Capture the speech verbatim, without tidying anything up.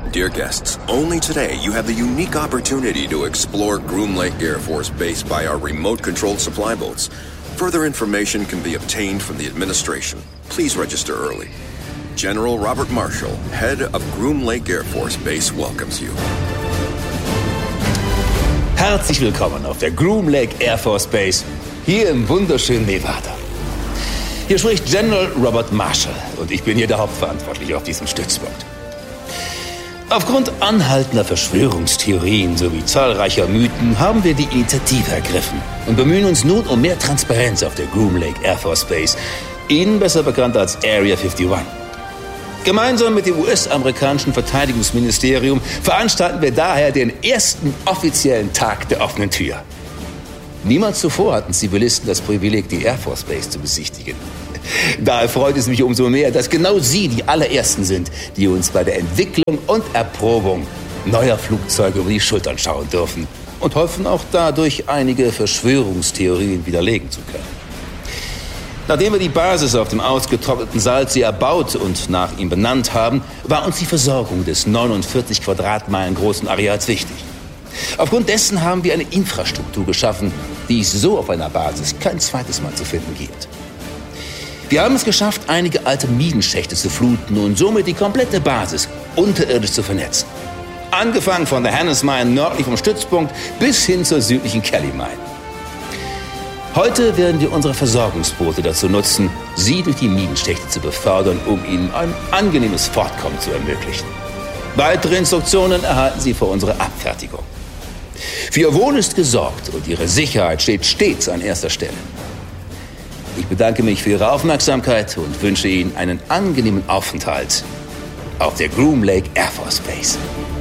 Dear guests, only today you have the unique opportunity to explore Groom Lake Air Force Base by our remote-controlled supply boats. Further information can be obtained from the administration. Please register early. General Robert Marshall, head of Groom Lake Air Force Base, welcomes you. Herzlich willkommen auf der Groom Lake Air Force Base, hier im wunderschönen Nevada. Hier spricht General Robert Marshall und ich bin hier der Hauptverantwortliche auf diesem Stützpunkt. Aufgrund anhaltender Verschwörungstheorien sowie zahlreicher Mythen haben wir die Initiative ergriffen und bemühen uns nun um mehr Transparenz auf der Groom Lake Air Force Base, Ihnen besser bekannt als Area einundfünfzig. Gemeinsam mit dem U S-amerikanischen Verteidigungsministerium veranstalten wir daher den ersten offiziellen Tag der offenen Tür. Niemals zuvor hatten Zivilisten das Privileg, die Air Force Base zu besichtigen. Daher freut es mich umso mehr, dass genau Sie die allerersten sind, die uns bei der Entwicklung und Erprobung neuer Flugzeuge über die Schultern schauen dürfen und hoffen auch dadurch einige Verschwörungstheorien widerlegen zu können. Nachdem wir die Basis auf dem ausgetrockneten Salzsee erbaut und nach ihm benannt haben, war uns die Versorgung des neunundvierzig Quadratmeilen großen Areals wichtig. Aufgrund dessen haben wir eine Infrastruktur geschaffen, die es so auf einer Basis kein zweites Mal zu finden gibt. Wir haben es geschafft, einige alte Minenschächte zu fluten und somit die komplette Basis unterirdisch zu vernetzen. Angefangen von der Hannes Mine nördlich vom Stützpunkt bis hin zur südlichen Kelly Mine. Heute werden wir unsere Versorgungsboote dazu nutzen, Sie durch die Minenschächte zu befördern, um Ihnen ein angenehmes Fortkommen zu ermöglichen. Weitere Instruktionen erhalten Sie vor unserer Abfertigung. Für Ihr Wohl ist gesorgt und Ihre Sicherheit steht stets an erster Stelle. Ich bedanke mich für Ihre Aufmerksamkeit und wünsche Ihnen einen angenehmen Aufenthalt auf der Groom Lake Air Force Base.